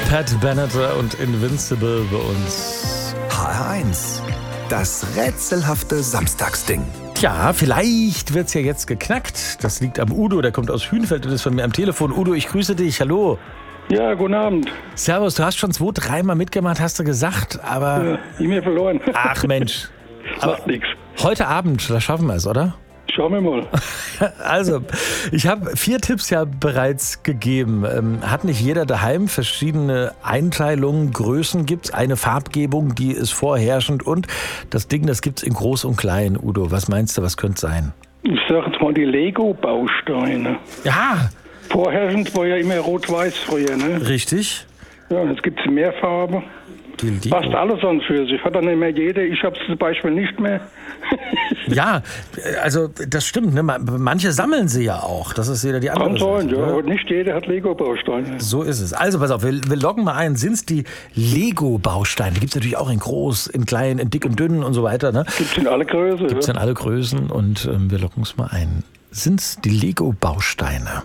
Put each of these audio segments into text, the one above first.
Pat Benatar und Invincible bei uns. HR1, das rätselhafte Samstagsding. Tja, vielleicht wird's ja jetzt geknackt. Das liegt am Udo, der kommt aus Hünfeld und ist von mir am Telefon. Udo, ich grüße dich, hallo. Ja, guten Abend. Servus, du hast schon 2-3 Mal mitgemacht, hast du gesagt, aber... Ja, E-Mail verloren. Ach Mensch. Macht nichts. Heute Abend, da schaffen wir es, oder? Schauen wir mal. Also, ich habe 4 Tipps ja bereits gegeben. Hat nicht jeder daheim verschiedene Einteilungen, Größen gibt's, eine Farbgebung, die ist vorherrschend und das Ding, das gibt's in groß und klein. Udo, was meinst du, was könnte sein? Ich sag jetzt mal die Lego-Bausteine. Ja, Vorherrschend war ja immer rot-weiß früher, ne? richtig. Ja, und jetzt gibt es mehr Farbe. Fast alles an für sich. Hat dann nicht mehr jeder. Ich habe es zum Beispiel nicht mehr. Ja, also das stimmt. Ne? Manche sammeln sie ja auch. Das ist wieder die andere Kann sein, Seite, ja. ne? Aber nicht jeder hat Lego-Bausteine. So ist es. Also pass auf, wir loggen mal ein. Sind es die Lego-Bausteine? Die gibt es natürlich auch in groß, in klein, in dick und dünn und so weiter. Ne? Gibt es in alle Größen. Gibt es Ja. in alle Größen und wir loggen es mal ein. Sind es die Lego-Bausteine?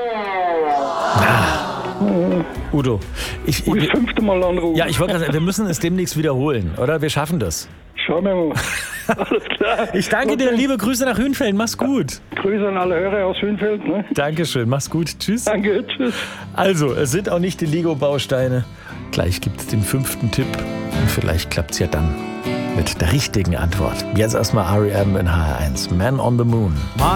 Udo, Das 5. Mal anrufen. ja, ich wollte gerade sagen, wir müssen es demnächst wiederholen, oder? Wir schaffen das. Schauen wir mal. Alles klar. Ich danke dir, Okay. liebe Grüße nach Hünfeld. Mach's gut. Grüße an alle Hörer aus Hünfeld. Ne? Dankeschön, mach's gut. Tschüss. Danke, tschüss. Also, es sind auch nicht die Lego-Bausteine. Gleich gibt's den 5. Tipp und vielleicht klappt's ja dann mit der richtigen Antwort. Jetzt erstmal R.E.M. in HR1. Man on the Moon.